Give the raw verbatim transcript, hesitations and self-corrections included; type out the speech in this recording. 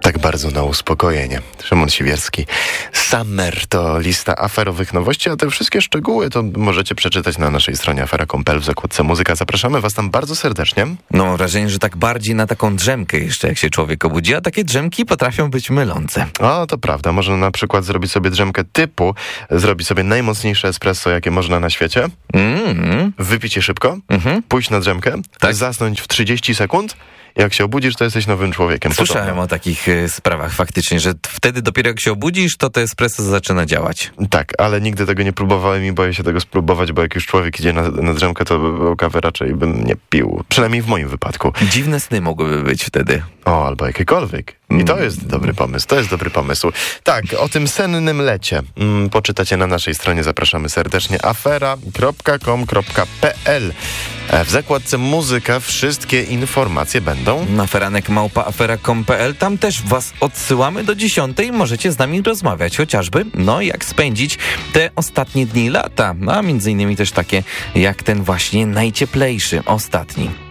Tak bardzo na uspokojenie. Szymon Siwierski. Summer to lista aferowych nowości, a te wszystkie szczegóły to możecie przeczytać na naszej stronie afera kropka com kropka pe el w zakładce muzyka. Zapraszamy was tam bardzo serdecznie. No mam wrażenie, że tak bardziej na taką drzemkę jeszcze, jak się człowiek obudzi, a takie drzemki potrafią być mylące. O, to prawda. Można na przykład zrobić sobie drzemkę typu, zrobić sobie najmocniejsze espresso, jakie można na świecie, Mm-hmm. wypić je szybko, Mhm. pójść na drzemkę, Tak. zasnąć w trzydzieści sekund. Jak się obudzisz, to jesteś nowym człowiekiem. Słyszałem Podobno. o takich y, sprawach faktycznie, że t- wtedy dopiero jak się obudzisz, to to espresso zaczyna działać. Tak, ale nigdy tego nie próbowałem i boję się tego spróbować, bo jak już człowiek idzie na, na drzemkę, to kawy raczej bym nie pił. Przynajmniej w moim wypadku. Dziwne sny mogłyby być wtedy. O, albo jakiekolwiek. I to jest dobry pomysł, to jest dobry pomysł. Tak, o tym sennym lecie mm, poczytacie na naszej stronie, zapraszamy serdecznie. afera kropka com kropka pe el. W zakładce muzyka wszystkie informacje będą. Na feranek małpa afera kropka com kropka pe el, tam też was odsyłamy do dziesiątej, możecie z nami rozmawiać, chociażby, no jak spędzić te ostatnie dni lata, a między innymi też takie jak ten właśnie najcieplejszy, ostatni.